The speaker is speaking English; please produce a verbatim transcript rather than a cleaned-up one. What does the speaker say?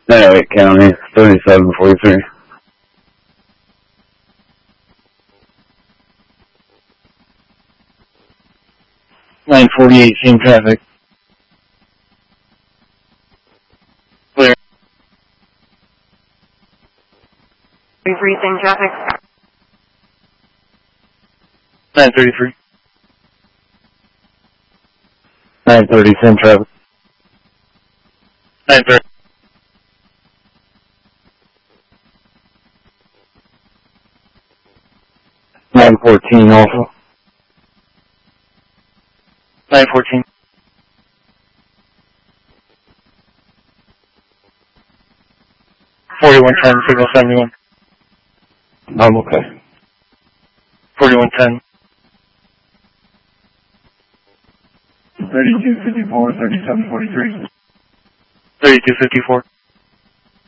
Newett County, thirty-seven forty-three. nine forty-eight, same traffic. Clear. thirty-three, same traffic. nine thirty-three. nine thirty, same traffic. nine thirty. nine fourteen also. nine fourteen. forty-one ten, signal seventy-one. I'm okay. forty-one ten. thirty-two fifty-four, thirty-seven forty-three. thirty-two fifty-four.